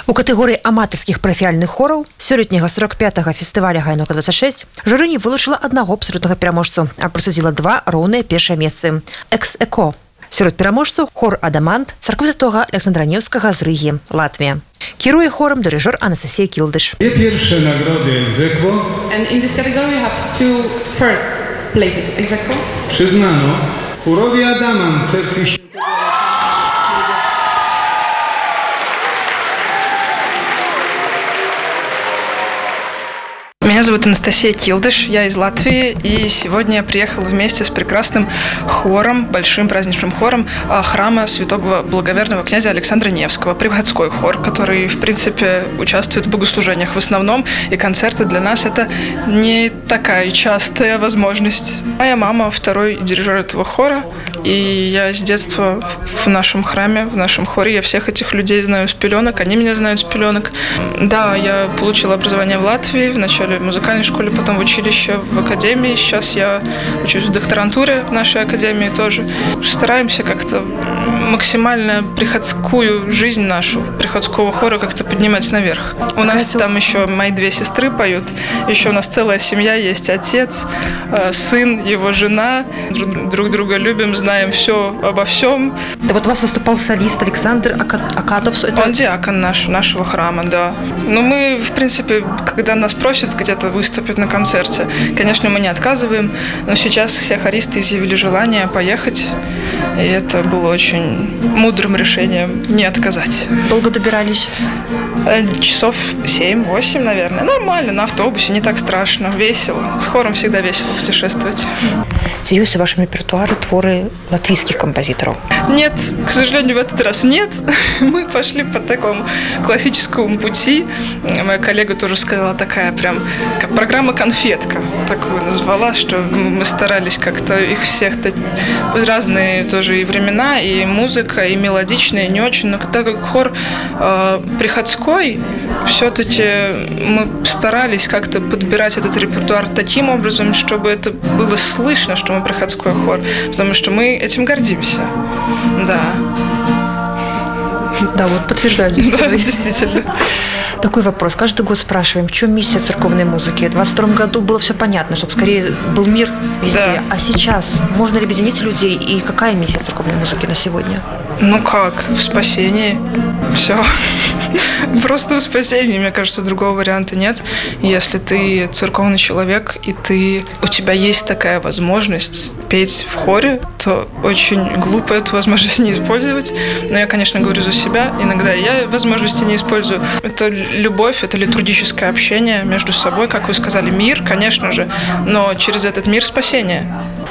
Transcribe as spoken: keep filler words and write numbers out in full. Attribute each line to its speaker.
Speaker 1: У катэгорыі аматарскіх парафіяльных хораў сёлетняга сорок пятага фестываля Гайнока двадцать шесть журы не вылучыла аднаго абсалютнага пераможцу, а прысудзіла два роўныя першыя месцы. Экс-эко. Сярод пераможцаў хор «Адамант» царквы Святога Александра Невскага з Рыгі, Латвія. Кіруе хорам дырыжор Анастасія Кілдыш.
Speaker 2: Є перші награды «Екзекво».
Speaker 3: And in this category we have two first places. Екзекво.
Speaker 2: Przyznano chórowi «Адамант» церкви.
Speaker 4: Меня зовут Анастасия Килдыш, я из Латвии, и сегодня я приехала вместе с прекрасным хором, большим праздничным хором храма Святого Благоверного князя Александра Невского, приходской хор, который, в принципе, участвует в богослужениях в основном, и концерты для нас это не такая частая возможность. Моя мама второй дирижер этого хора, и я с детства в нашем храме, в нашем хоре, я всех этих людей знаю с пеленок, они меня знают с пеленок. Да, я получила образование в Латвии, вначале в музыкальной школе, потом в училище, в академии. Сейчас я учусь в докторантуре в нашей академии тоже. Стараемся как-то максимально приходскую жизнь нашу, приходского хора как-то поднимать наверх. У нас там еще мои две сестры поют, еще у нас целая семья есть, отец, сын, его жена. Друг друга любим, знаем все обо всем.
Speaker 1: Да вот у вас выступал солист Александр Акатов. Это...
Speaker 4: Он диакон наш, нашего храма, да. Но мы, в принципе, когда нас просят где-то выступить на концерте, конечно, мы не отказываем, но сейчас все хористы изъявили желание поехать, и это было очень мудрым решением не отказать.
Speaker 1: Долго добирались?
Speaker 4: Часов семь-восемь, наверное. Нормально, на автобусе, не так страшно, весело. С хором всегда весело путешествовать.
Speaker 1: Ці ёсць у вашем репертуаре творы латвийских композиторов?
Speaker 4: Нет, к сожалению, в этот раз нет. Мы пошли по такому классическому пути. Моя коллега тоже сказала, такая прям как программа «Конфетка». Такую назвала, что мы старались как-то их всех... Разные тоже и времена, и музыка, и мелодичная, и не очень. Но так как хор э, приходской, все-таки мы старались как-то подбирать этот репертуар таким образом, чтобы это было слышно, что мы приходской хор, потому что мы этим гордимся. Да.
Speaker 1: Да, вот подтверждаю.
Speaker 4: Да, действительно.
Speaker 1: Такой вопрос. Каждый год спрашиваем, в чем миссия церковной музыки. В двадцать втором году было все понятно, чтобы скорее был мир везде. Да. А сейчас можно ли объединить людей? И какая миссия церковной музыки на сегодня?
Speaker 4: Ну как? В спасении. Все. Просто в спасении, мне кажется, другого варианта нет. Если ты церковный человек, и ты, у тебя есть такая возможность петь в хоре, то очень глупо эту возможность не использовать. Но я, конечно, говорю за себя. Иногда я возможности не использую. Это любовь, это литургическое общение между собой, как вы сказали, мир, конечно же, но через этот мир спасение.